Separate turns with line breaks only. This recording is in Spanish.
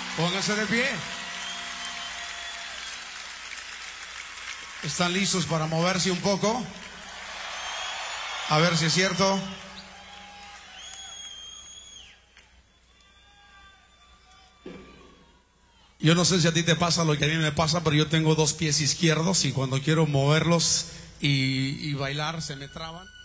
Pónganse de pie. ¿Están listos para moverse un poco? A ver si es cierto. Yo no sé si a ti te pasa lo que a mí me pasa, pero yo tengo dos pies izquierdos y cuando quiero moverlos y bailar se me traban.